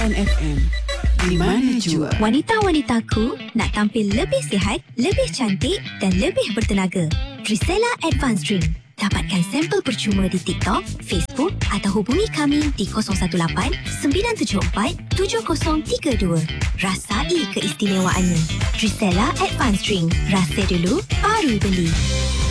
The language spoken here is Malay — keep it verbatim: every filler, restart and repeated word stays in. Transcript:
F M. Di mana jua? Wanita-wanitaku nak tampil lebih sihat, lebih cantik dan lebih bertenaga. Trisela Advanced Drink. Dapatkan sampel percuma di TikTok, Facebook atau hubungi kami di kosong satu lapan sembilan tujuh empat tujuh kosong tiga dua. Rasai keistimewaannya. Trisela Advanced Drink. Rasa dulu, baru beli.